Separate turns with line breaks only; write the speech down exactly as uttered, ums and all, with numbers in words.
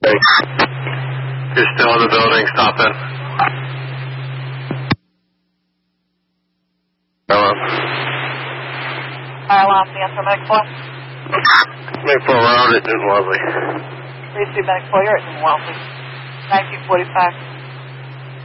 You're still in the building, stop it. Hello.
Fire alarm, the answer, Medic four.
Medic four, we're on it, Newton Wellesley.
three two Medic four, you're at Newton Wellesley. nineteen forty-five.